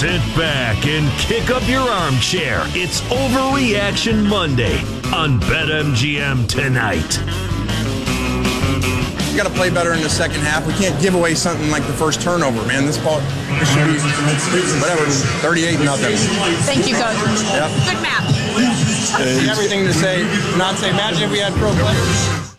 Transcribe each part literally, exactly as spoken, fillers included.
Sit back and kick up your armchair. It's Overreaction Monday on BetMGM tonight. We got to play better in the second half. We can't give away something like the first turnover, man. This ball, this should be whatever, thirty-eight nothing. Thank you, Coach. Yep. Good map. Everything to say, not say. Imagine if we had pro players.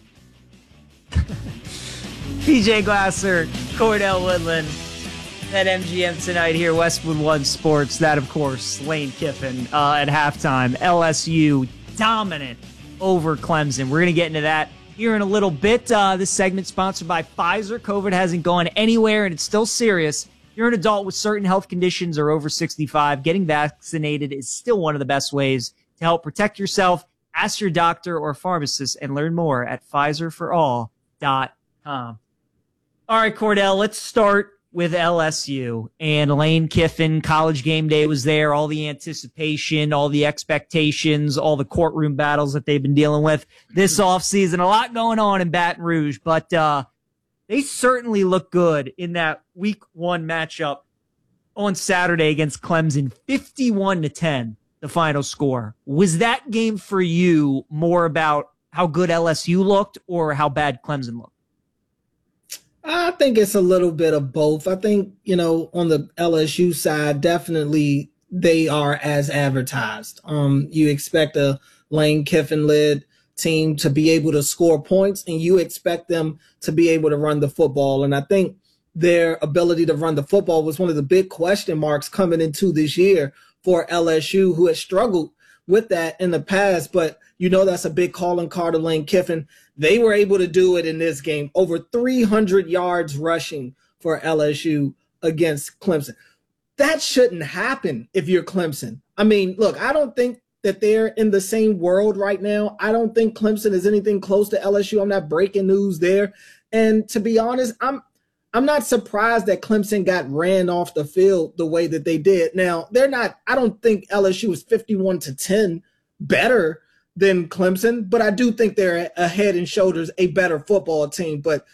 P J Glasser, Cordell Woodland, at M G M tonight here, Westwood One Sports. That, of course, Lane Kiffin uh, at halftime. L S U dominant over Clemson. We're going to get into that here in a little bit. Uh, this segment sponsored by Pfizer. COVID hasn't gone anywhere, and it's still serious. If you're an adult with certain health conditions or over sixty-five, getting vaccinated is still one of the best ways to help protect yourself. Ask your doctor or pharmacist and learn more at Pfizer for all dot com. All right, Cordell, let's start with L S U and Lane Kiffin. College game day was there, all the anticipation, all the expectations, all the courtroom battles that they've been dealing with this offseason. A lot going on in Baton Rouge, but uh, they certainly look good in that week one matchup on Saturday against Clemson. fifty-one to ten, the final score. Was that game for you more about how good L S U looked or how bad Clemson looked? I think it's a little bit of both. I think, you know, on the L S U side, definitely they are as advertised. Um, you expect a Lane Kiffin-led team to be able to score points, and you expect them to be able to run the football. And I think their ability to run the football was one of the big question marks coming into this year for L S U, who has struggled with that in the past. But you know that's a big calling card of Lane Kiffin. They were able to do it in this game. Over three hundred yards rushing for L S U against Clemson. That shouldn't happen if you're Clemson. I mean, look, I don't think that they're in the same world right now. I don't think Clemson is anything close to L S U. I'm not breaking news there. And to be honest, I'm I'm not surprised that Clemson got ran off the field the way that they did. Now, they're not, I don't think L S U is fifty-one to ten better than Clemson, but I do think they're a head and shoulders a better football team. But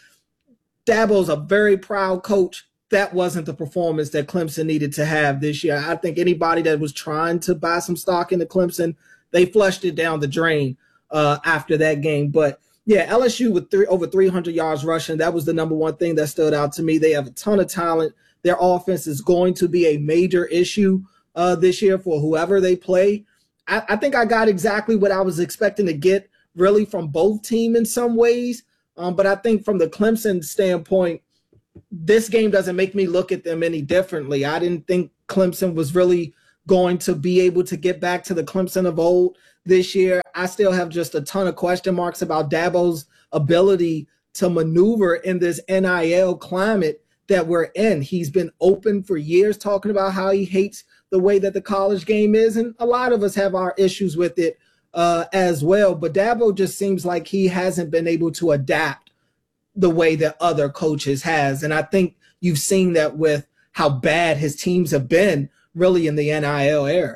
Dabo's a very proud coach. That wasn't the performance that Clemson needed to have this year. I think anybody that was trying to buy some stock into Clemson, they flushed it down the drain uh, after that game. But yeah, L S U with three, over three hundred yards rushing, that was the number one thing that stood out to me. They have a ton of talent. Their offense is going to be a major issue uh, this year for whoever they play. I, I think I got exactly what I was expecting to get really from both teams in some ways. Um, but I think from the Clemson standpoint, this game doesn't make me look at them any differently. I didn't think Clemson was really going to be able to get back to the Clemson of old this year. I still have just a ton of question marks about Dabo's ability to maneuver in this N I L climate that we're in. He's been open for years talking about how he hates the way that the college game is, and a lot of us have our issues with it uh, as well. But Dabo just seems like he hasn't been able to adapt the way that other coaches has. And I think you've seen that with how bad his teams have been really in the N I L era.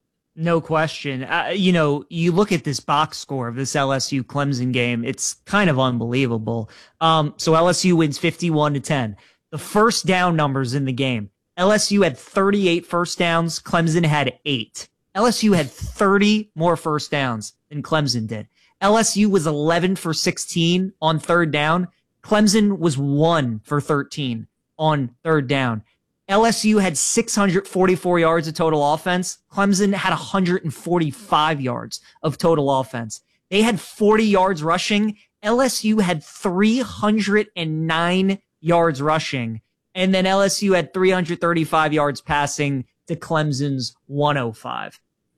No question. Uh, you know, you look at this box score of this L S U Clemson game, it's kind of unbelievable. Um, so L S U wins fifty-one to ten. The first down numbers in the game, L S U had thirty-eight first downs. Clemson had eight. L S U had thirty more first downs than Clemson did. L S U was eleven for sixteen on third down. Clemson was one for thirteen on third down. L S U had six hundred forty-four yards of total offense. Clemson had one hundred forty-five yards of total offense. They had forty yards rushing. L S U had three hundred nine yards rushing. And then L S U had three hundred thirty-five yards passing to Clemson's one oh five.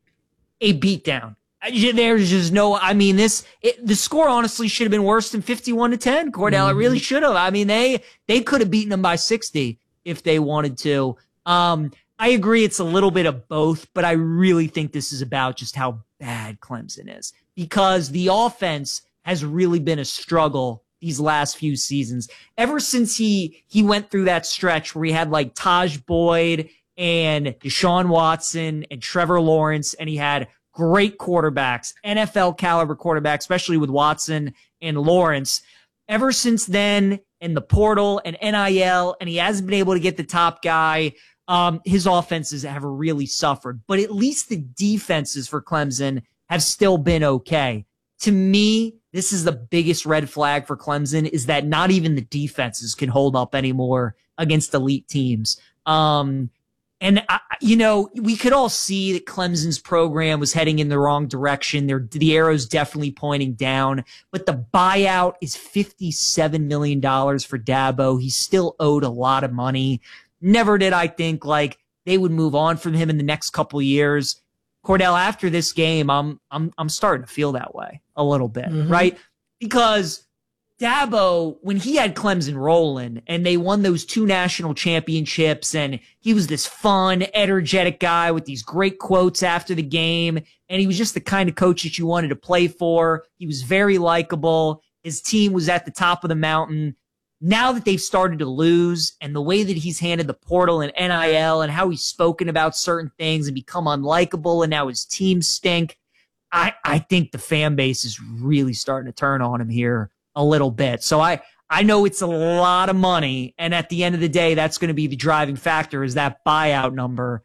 A beatdown. There's just no, I mean, this, it, the score honestly should have been worse than fifty-one to ten, Cordell. Mm-hmm. It really should have. I mean, they, they could have beaten them by sixty if they wanted to. Um, I agree it's a little bit of both, but I really think this is about just how bad Clemson is, because the offense has really been a struggle these last few seasons. Ever since he, he went through that stretch where he had like Taj Boyd and Deshaun Watson and Trevor Lawrence, and he had great quarterbacks, N F L caliber quarterbacks, especially with Watson and Lawrence. Ever since then, in the portal and N I L, and he hasn't been able to get the top guy. um, his offenses have really suffered. But at least the defenses for Clemson have still been okay. To me, this is the biggest red flag for Clemson, is that not even the defenses can hold up anymore against elite teams. Um, and, I, you know, we could all see that Clemson's program was heading in the wrong direction. They're, the arrow's definitely pointing down. But the buyout is fifty-seven million dollars for Dabo. He's still owed a lot of money. Never did I think, like, they would move on from him in the next couple years. Cordell, after this game, I'm I'm I'm starting to feel that way a little bit, mm-hmm. right? Because Dabo, when he had Clemson rolling and they won those two national championships, and he was this fun, energetic guy with these great quotes after the game, and he was just the kind of coach that you wanted to play for. He was very likable. His team was at the top of the mountain. Now that they've started to lose, and the way that he's handled the portal and N I L and how he's spoken about certain things and become unlikable, and now his team stink, I, I think the fan base is really starting to turn on him here a little bit. So I, I know it's a lot of money, and at the end of the day, that's going to be the driving factor, is that buyout number.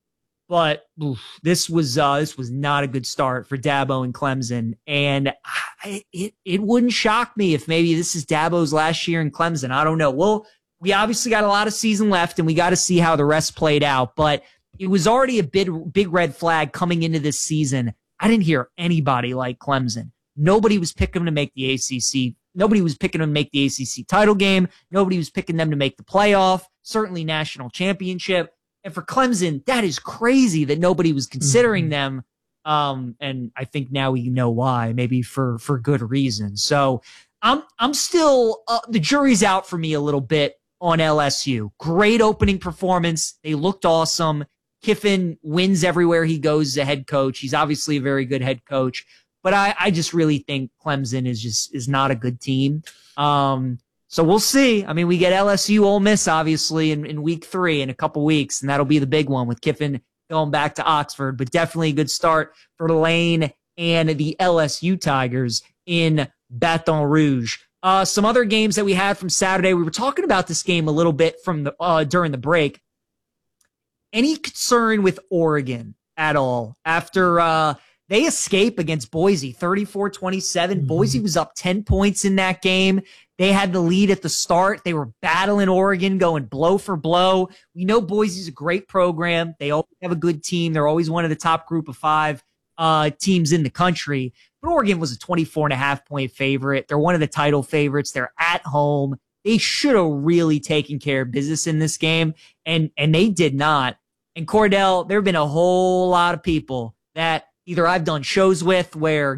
But oof, this was uh, this was not a good start for Dabo and Clemson, and I, it it wouldn't shock me if maybe this is Dabo's last year in Clemson. I don't know. Well, we obviously got a lot of season left, and we got to see how the rest played out. But it was already a big big red flag coming into this season. I didn't hear anybody like Clemson. Nobody was picking them to make the A C C. Nobody was picking them to make the A C C title game. Nobody was picking them to make the playoff. Certainly national championship. And for Clemson, that is crazy that nobody was considering mm-hmm. them. Um, and I think now we know why, maybe for, for good reason. So I'm, I'm still, uh, the jury's out for me a little bit on L S U. Great opening performance. They looked awesome. Kiffin wins everywhere he goes as a head coach. He's obviously a very good head coach, but I, I just really think Clemson is just, is not a good team. Um, So we'll see. I mean, we get L S U Ole Miss, obviously, in, in week three in a couple weeks, and that'll be the big one with Kiffin going back to Oxford. But definitely a good start for Lane and the L S U Tigers in Baton Rouge. Uh, some other games that we had from Saturday. We were talking about this game a little bit from the uh, during the break. Any concern with Oregon at all after uh, they escape against Boise, thirty-four twenty-seven? Mm-hmm. Boise was up ten points in that game. They had the lead at the start. They were battling Oregon, going blow for blow. We know Boise's a great program. They always have a good team. They're always one of the top group of five uh, teams in the country. But Oregon was a twenty-four and a half point favorite. They're one of the title favorites. They're at home. They should have really taken care of business in this game, and, and they did not. And Cordell, there have been a whole lot of people that either I've done shows with where